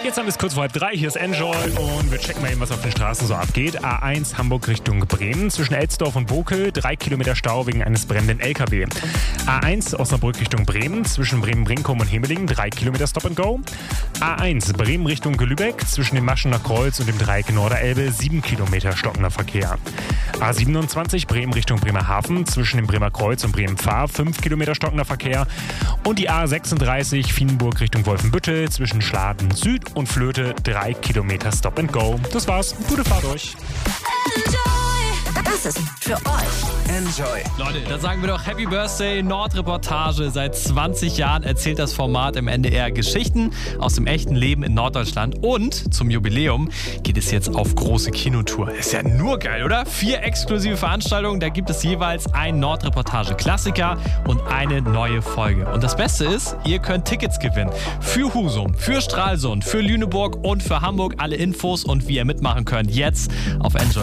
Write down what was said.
Jetzt haben wir es kurz vor 2:30, hier ist Enjoy und wir checken mal eben, was auf den Straßen so abgeht. A1 Hamburg Richtung Bremen, zwischen Elsdorf und Bokel, 3 Kilometer Stau wegen eines brennenden LKW. A1 Osnabrück Richtung Bremen, zwischen Bremen-Brinkum und Hemelingen, 3 Kilometer Stop and Go. A1 Bremen Richtung Lübeck, zwischen dem Maschener Kreuz und dem Dreieck Norderelbe, 7 Kilometer stockender Verkehr. A27 Bremen Richtung Bremerhaven, zwischen dem Bremer Kreuz und Bremen-Pfarr, 5 Kilometer stockender Verkehr. Und die A36 Vienburg Richtung Wolfenbüttel, zwischen Schladen Süd und Flöte, 3 Kilometer Stop and Go. Das war's. Gute Fahrt euch. Das ist für euch. Enjoy. Leute, da sagen wir doch Happy Birthday, Nordreportage. Seit 20 Jahren erzählt das Format im NDR Geschichten aus dem echten Leben in Norddeutschland. Und zum Jubiläum geht es jetzt auf große Kinotour. Ist ja nur geil, oder? 4 exklusive Veranstaltungen, da gibt es jeweils ein Nordreportage-Klassiker und eine neue Folge. Und das Beste ist, ihr könnt Tickets gewinnen. Für Husum, für Stralsund, für Lüneburg und für Hamburg. Alle Infos und wie ihr mitmachen könnt, jetzt auf Enjoy.